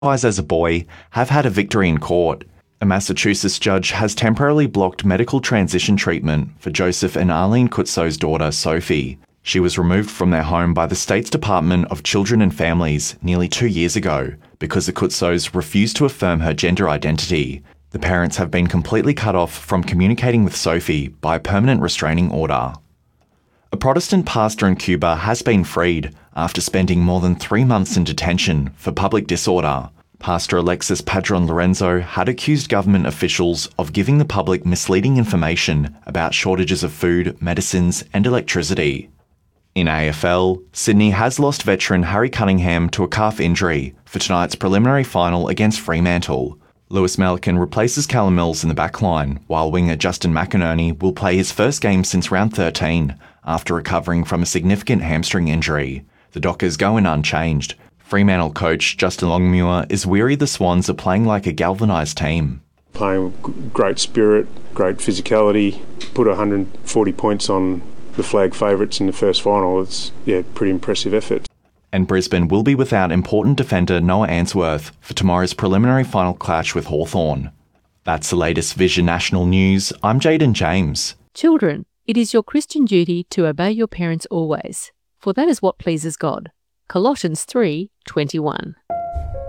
as a boy have had a victory in court. A Massachusetts judge has temporarily blocked medical transition treatment for Joseph and Arlene Kutso's daughter, Sophie. She was removed from their home by the state's Department of Children and Families nearly 2 years ago because the Kutsos refused to affirm her gender identity. The parents have been completely cut off from communicating with Sophie by a permanent restraining order. A Protestant pastor in Cuba has been freed after spending more than 3 months in detention for public disorder. Pastor Alexis Padron Lorenzo had accused government officials of giving the public misleading information about shortages of food, medicines, and electricity. In AFL, Sydney has lost veteran Harry Cunningham to a calf injury for tonight's preliminary final against Fremantle. Lewis Melican replaces Callum Mills in the backline, while winger Justin McInerney will play his first game since round 13 after recovering from a significant hamstring injury. The Dockers go in unchanged. Fremantle coach Justin Longmuir is weary the Swans are playing like a galvanised team. Playing with great spirit, great physicality, put 140 points on the flag favourites in the first final. It's pretty impressive effort. And Brisbane will be without important defender Noah Answorth for tomorrow's preliminary final clash with Hawthorn. That's the latest Vision National News. I'm Jaden James. Children, it is your Christian duty to obey your parents always, for that is what pleases God. Colossians 3:21.